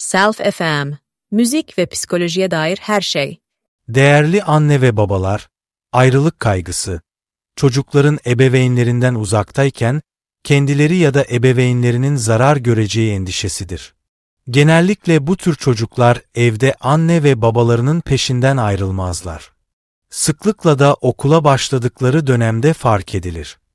Self FM, müzik ve psikolojiye dair her şey. Değerli anne ve babalar, ayrılık kaygısı, çocukların ebeveynlerinden uzaktayken kendileri ya da ebeveynlerinin zarar göreceği endişesidir. Genellikle bu tür çocuklar evde anne ve babalarının peşinden ayrılmazlar. Sıklıkla da okula başladıkları dönemde fark edilir.